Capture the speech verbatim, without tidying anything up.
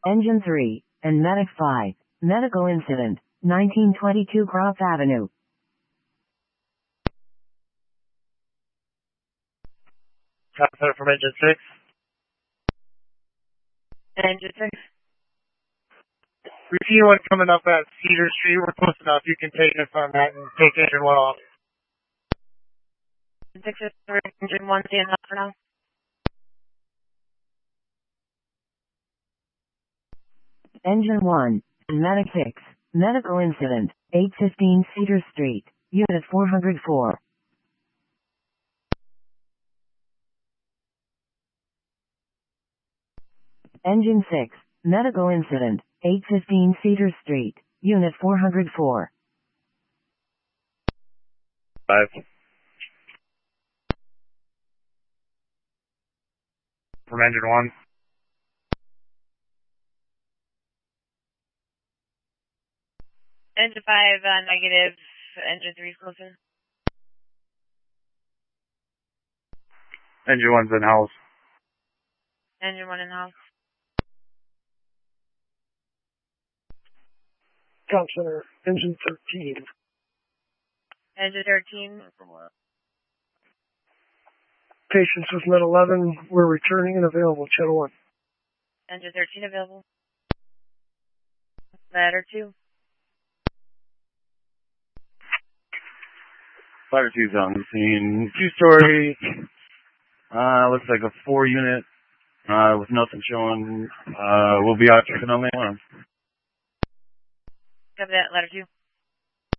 Engine three, and Medic five, medical incident, nineteen twenty-two Cross Avenue. Center from Engine six. Engine six. We see one coming up at Cedar Street. We're close enough. You can take us on that and take Engine one off. six is for Engine one, stand up for now. Engine one, Medic six, medical incident, eight fifteen Cedar Street, Unit four oh four. Engine six, medical incident, eight fifteen Cedar Street, Unit four oh four. Five. From Engine one. Engine five, uh, negative. Engine three is closer. Engine one's in house. Engine one in house. Counselor, Engine thirteen. Engine thirteen. Patients with Med eleven were returning and available. Channel one. Engine thirteen available. Ladder two. Ladder two's on the scene. Two story. Uh, looks like a four unit. Uh, with nothing showing. Uh, we'll be out checking on the alarm. Copy that, ladder two.